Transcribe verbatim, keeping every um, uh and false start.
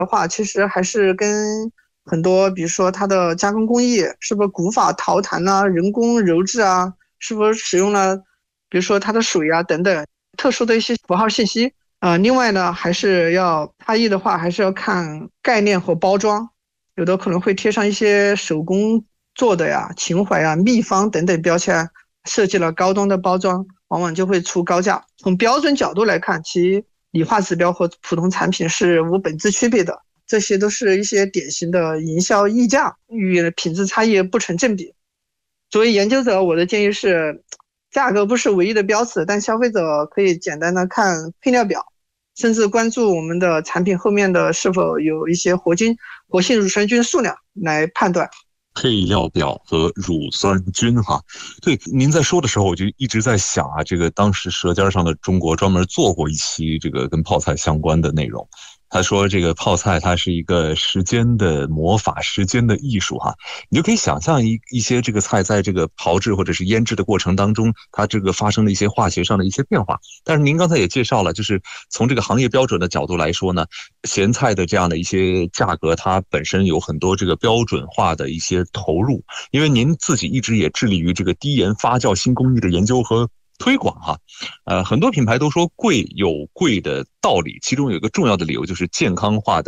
的话，其实还是跟很多，比如说它的加工工艺是不是古法陶坛啊、人工鞣制啊，是不是使用了，比如说它的水啊等等特殊的一些符号信息。呃，另外呢，还是要差异的话，还是要看概念和包装，有的可能会贴上一些手工做的呀、情怀呀、秘方等等标签，设计了高端的包装，往往就会出高价。从标准角度来看，其理化指标和普通产品是无本质区别的，这些都是一些典型的营销溢价，与品质差异不成正比。作为研究者，我的建议是，价格不是唯一的标尺，但消费者可以简单的看配料表，甚至关注我们的产品后面的是否有一些活菌、活性乳酸菌数量来判断。 配料表和乳酸菌哈，对，您在说的时候，我就一直在想啊，这个当时《舌尖上的中国》专门做过一期这个跟泡菜相关的内容。他说这个泡菜它是一个时间的魔法，时间的艺术哈，你就可以想象一一些这个菜在这个炮制或者是腌制的过程当中，它这个发生的一些化学上的一些变化。但是您刚才也介绍了，就是从这个行业标准的角度来说呢，咸菜的这样的一些价格，它本身有很多这个标准化的一些投入，因为您自己一直也致力于这个低盐发酵新工艺的研究和推广哈，呃，很多品牌都说贵有贵的道理，其中有一个重要的理由就是健康化的